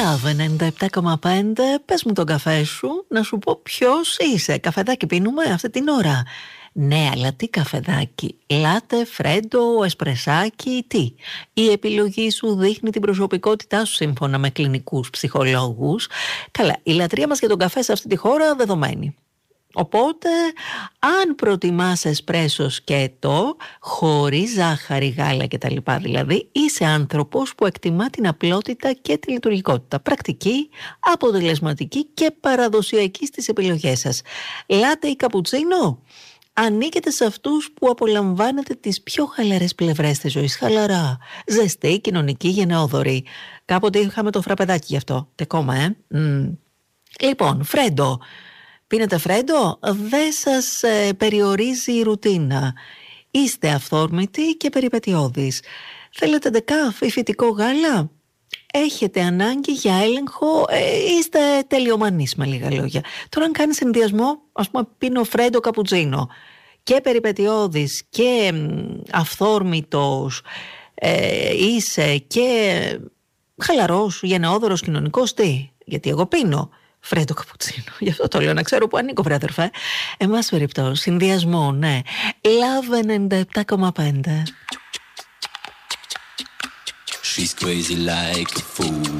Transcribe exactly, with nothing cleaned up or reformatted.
Love ενενήντα επτά κόμμα πέντε. Πες μου τον καφέ σου, να σου πω ποιος είσαι. Καφεδάκι πίνουμε αυτή την ώρα. Ναι, αλλά τι καφεδάκι? Λάτε, φρέντο, εσπρεσάκι, τι? Η επιλογή σου δείχνει την προσωπικότητά σου σύμφωνα με κλινικούς ψυχολόγους. Καλά, η λατρεία μας για τον καφέ σε αυτή τη χώρα δεδομένη. Οπότε, αν προτιμάς εσπρέσο σκέτο, χωρίς ζάχαρη, γάλα κτλ. Δηλαδή, είσαι άνθρωπος που εκτιμά την απλότητα και τη λειτουργικότητα. Πρακτική, αποτελεσματική και παραδοσιακή στις επιλογές σας. Λάτε ή καπουτσίνο? Ανήκετε σε αυτούς που απολαμβάνετε τις πιο χαλαρές πλευρές της ζωής. Χαλαρά, ζεστή, κοινωνική, γενναιόδορη. Κάποτε είχαμε το φραπεδάκι γι' αυτό. Τεκόμα, ε. Mm. Λοιπόν, φρέντο. Πίνετε φρέντο? Δεν σας ε, περιορίζει η ρουτίνα. Είστε αυθόρμητοι και περιπετειώδεις. Θέλετε ντεκάφ ή φυτικό γάλα? Έχετε ανάγκη για έλεγχο, ε, είστε τελειομανείς με λίγα λόγια. Τώρα αν κάνεις συνδυασμό, ας πούμε πίνω φρέντο καπουτσίνο και περιπετειώδης και αυθόρμητος ε, είσαι και χαλαρός, γενναιόδωρος, κοινωνικός, τι? Γιατί εγώ πίνω φρέντο καπουτσίνο, γι' αυτό το λέω, να ξέρω που ανήκω, βρε αδερφέ. Εμάς περιπτώσει, συνδυασμό, ναι. Love ενενήντα επτά κόμμα πέντε. She's crazy like a fool.